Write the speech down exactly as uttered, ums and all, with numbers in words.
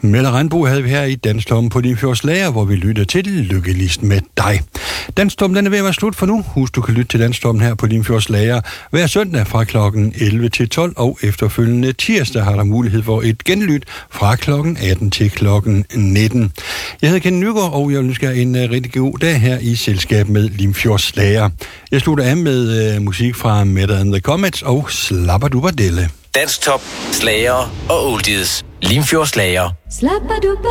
Mette Randbo havde vi her i Danstormen på Limfjords Lager, hvor vi lytter til Lykkeligst med dig. Danstormen den er ved at være slut for nu. Husk, du kan lytte til Danstormen her på Limfjords Lager hver søndag fra klokken elleve til tolv, og efterfølgende tirsdag har der mulighed for et genlyt fra klokken atten til klokken nitten. Jeg hedder Ken Nygaard, og jeg ønsker en uh, rigtig god dag her i selskab med Limfjords Lager. Jeg slutter af med uh, musik fra Mette and the Comets og Slabberdubadelle. Dansk top, slager og oldies. Limfjords Lager. Slappa